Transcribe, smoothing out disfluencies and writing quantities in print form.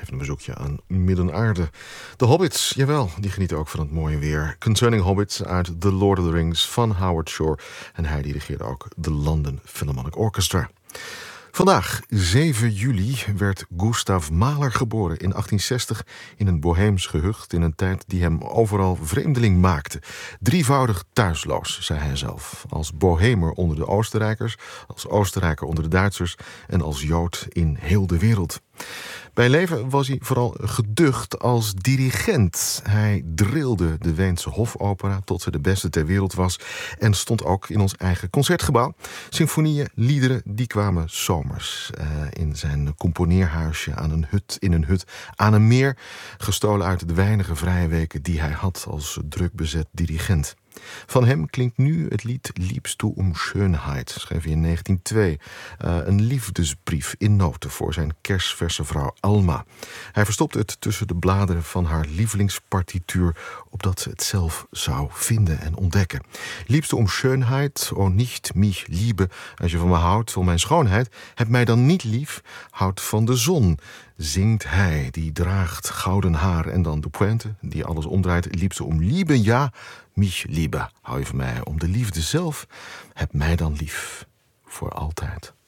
Even een bezoekje aan Midden-aarde. De Hobbits, jawel, die genieten ook van het mooie weer. Concerning Hobbits uit The Lord of the Rings van Howard Shore. En hij dirigeerde ook de London Philharmonic Orchestra. Vandaag, 7 juli, werd Gustav Mahler geboren in 1860 in een Boheems gehucht in een tijd die hem overal vreemdeling maakte. Drievoudig thuisloos, zei hij zelf. Als Bohemer onder de Oostenrijkers, als Oostenrijker onder de Duitsers en als Jood in heel de wereld. Bij leven was hij vooral geducht als dirigent. Hij drilde de Weense hofopera tot ze de beste ter wereld was en stond ook in ons eigen concertgebouw. Symfonieën, liederen, die kwamen zomers in zijn componeerhuisje in een hut aan een meer, gestolen uit de weinige vrije weken die hij had als druk bezet dirigent. Van hem klinkt nu het lied Liebst du um Schönheit, schreef hij in 1902. Een liefdesbrief in noten voor zijn kersverse vrouw Alma. Hij verstopte het tussen de bladeren van haar lievelingspartituur, opdat ze het zelf zou vinden en ontdekken. Liebst du um Schönheit, oh nicht mich liebe. Als je van me houdt, om mijn schoonheid, heb mij dan niet lief, houd van de zon. Zingt hij, die draagt gouden haar. En dan de pointe, die alles omdraait. Liebst du um Liebe, ja, mich liebe. Hou je van mij om de liefde zelf, heb mij dan lief. Voor altijd.